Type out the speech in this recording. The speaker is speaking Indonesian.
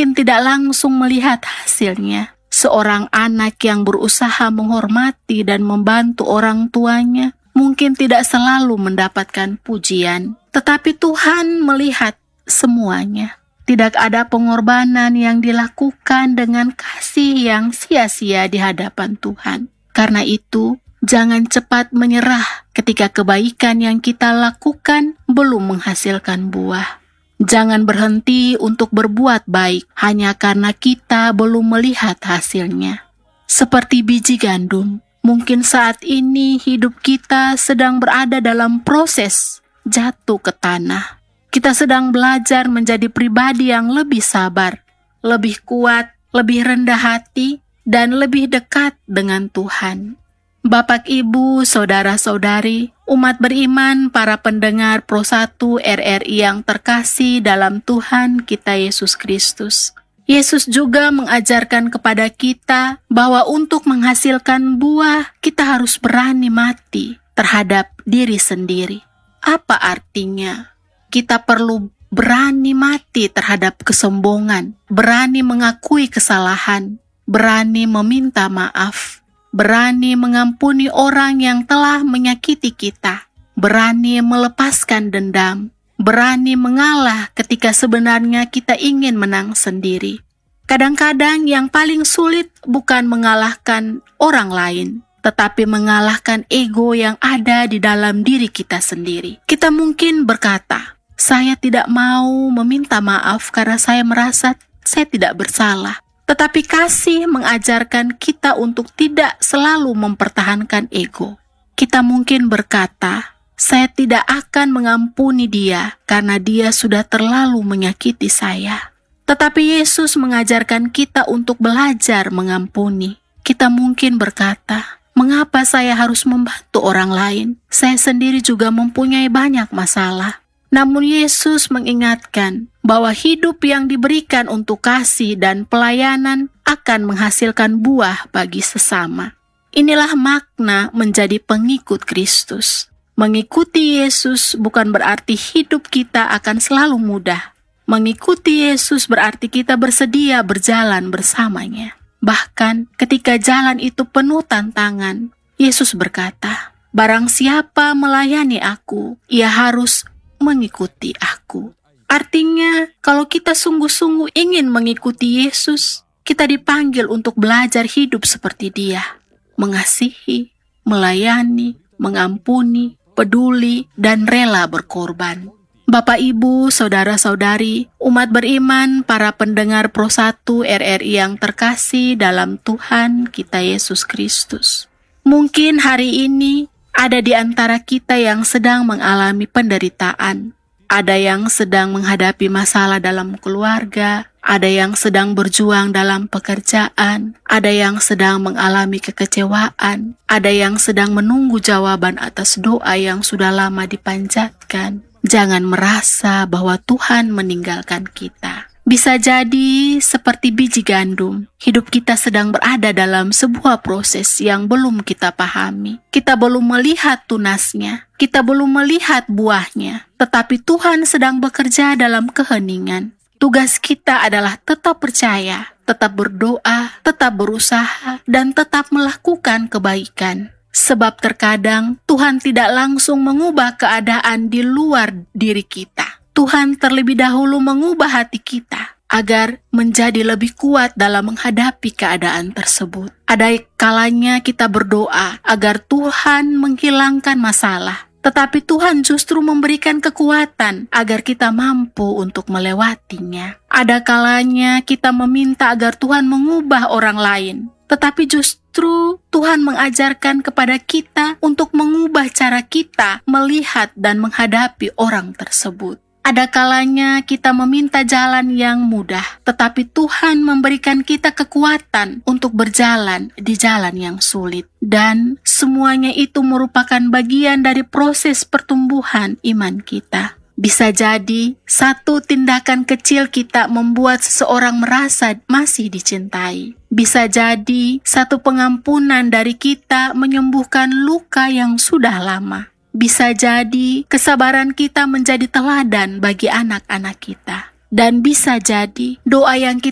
mungkin tidak langsung melihat hasilnya. Seorang anak yang berusaha menghormati dan membantu orang tuanya mungkin tidak selalu mendapatkan pujian, tetapi Tuhan melihat semuanya. Tidak ada pengorbanan yang dilakukan dengan kasih yang sia-sia di hadapan Tuhan. Karena itu, jangan cepat menyerah ketika kebaikan yang kita lakukan belum menghasilkan buah. Jangan berhenti untuk berbuat baik hanya karena kita belum melihat hasilnya. Seperti biji gandum, mungkin saat ini hidup kita sedang berada dalam proses jatuh ke tanah. Kita sedang belajar menjadi pribadi yang lebih sabar, lebih kuat, lebih rendah hati, dan lebih dekat dengan Tuhan. Bapak, Ibu, Saudara-saudari, umat beriman, para pendengar Pro 1 RRI yang terkasih dalam Tuhan kita Yesus Kristus. Yesus juga mengajarkan kepada kita bahwa untuk menghasilkan buah, kita harus berani mati terhadap diri sendiri. Apa artinya? Kita perlu berani mati terhadap kesombongan, berani mengakui kesalahan, berani meminta maaf, berani mengampuni orang yang telah menyakiti kita, berani melepaskan dendam, berani mengalah ketika sebenarnya kita ingin menang sendiri. Kadang-kadang yang paling sulit bukan mengalahkan orang lain, tetapi mengalahkan ego yang ada di dalam diri kita sendiri. Kita mungkin berkata, saya tidak mau meminta maaf karena saya merasa saya tidak bersalah. Tetapi kasih mengajarkan kita untuk tidak selalu mempertahankan ego. Kita mungkin berkata, saya tidak akan mengampuni dia karena dia sudah terlalu menyakiti saya. Tetapi Yesus mengajarkan kita untuk belajar mengampuni. Kita mungkin berkata, mengapa saya harus membantu orang lain? Saya sendiri juga mempunyai banyak masalah. Namun Yesus mengingatkan bahwa hidup yang diberikan untuk kasih dan pelayanan akan menghasilkan buah bagi sesama. Inilah makna menjadi pengikut Kristus. Mengikuti Yesus bukan berarti hidup kita akan selalu mudah. Mengikuti Yesus berarti kita bersedia berjalan bersamanya. Bahkan ketika jalan itu penuh tantangan, Yesus berkata, barang siapa melayani aku, ia harus mengikuti aku. Artinya, kalau kita sungguh-sungguh ingin mengikuti Yesus, kita dipanggil untuk belajar hidup seperti Dia, mengasihi, melayani, mengampuni, peduli, dan rela berkorban. Bapak, Ibu, Saudara-saudari, umat beriman, para pendengar Pro 1 RRI yang terkasih dalam Tuhan kita Yesus Kristus. Mungkin hari ini ada di antara kita yang sedang mengalami penderitaan, ada yang sedang menghadapi masalah dalam keluarga, ada yang sedang berjuang dalam pekerjaan, ada yang sedang mengalami kekecewaan, ada yang sedang menunggu jawaban atas doa yang sudah lama dipanjatkan. Jangan merasa bahwa Tuhan meninggalkan kita. Bisa jadi seperti biji gandum, hidup kita sedang berada dalam sebuah proses yang belum kita pahami. Kita belum melihat tunasnya, kita belum melihat buahnya, tetapi Tuhan sedang bekerja dalam keheningan. Tugas kita adalah tetap percaya, tetap berdoa, tetap berusaha, dan tetap melakukan kebaikan. Sebab terkadang Tuhan tidak langsung mengubah keadaan di luar diri kita. Tuhan terlebih dahulu mengubah hati kita agar menjadi lebih kuat dalam menghadapi keadaan tersebut. Ada kalanya kita berdoa agar Tuhan menghilangkan masalah, tetapi Tuhan justru memberikan kekuatan agar kita mampu untuk melewatinya. Ada kalanya kita meminta agar Tuhan mengubah orang lain, tetapi justru Tuhan mengajarkan kepada kita untuk mengubah cara kita melihat dan menghadapi orang tersebut. Ada kalanya kita meminta jalan yang mudah, tetapi Tuhan memberikan kita kekuatan untuk berjalan di jalan yang sulit. Dan semuanya itu merupakan bagian dari proses pertumbuhan iman kita. Bisa jadi, satu tindakan kecil kita membuat seseorang merasa masih dicintai. Bisa jadi, satu pengampunan dari kita menyembuhkan luka yang sudah lama. Bisa jadi kesabaran kita menjadi teladan bagi anak-anak kita. Dan bisa jadi doa yang